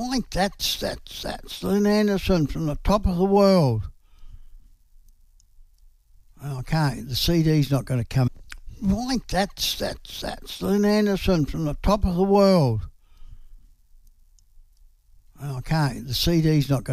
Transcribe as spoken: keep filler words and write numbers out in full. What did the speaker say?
Right, that's, that's, that's Lynn Anderson from the top of the world. Okay, the C D's not going to come. Right, that's, that's, that's Lynn Anderson from the top of the world. Okay, the C D's not going to